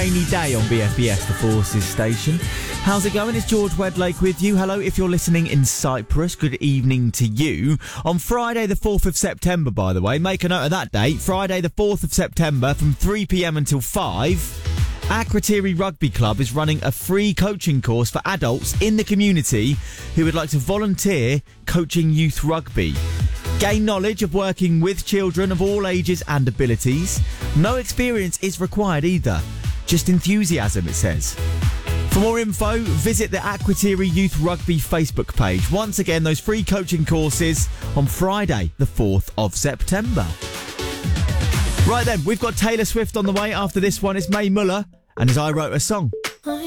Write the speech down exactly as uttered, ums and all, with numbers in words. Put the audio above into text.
rainy day on B F B S, the Forces station. How's it going? It's George Wedlake with you. Hello, if you're listening in Cyprus, good evening to you. On Friday the fourth of September, by the way, make a note of that date, Friday the fourth of September from three p.m. until five, Akrotiri Rugby Club is running a free coaching course for adults in the community who would like to volunteer coaching youth rugby. Gain knowledge of working with children of all ages and abilities. No experience is required either, just enthusiasm, it says. For more info, visit the Akrotiri Youth Rugby Facebook page. Once again, those free coaching courses on Friday, the fourth of September. Right then, we've got Taylor Swift on the way. After this one, it's Mae Muller and As I Wrote a Song.